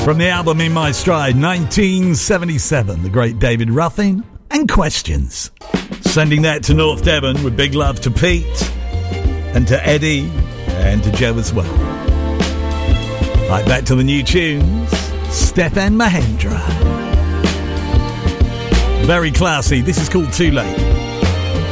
From the album In My Stride, 1977, the great David Ruffin and Questions. Sending that to North Devon with big love to Pete and to Eddie and to Joe as well. Right, back to the new tunes. Stefan Mahendra. Very classy. This is called Too Late.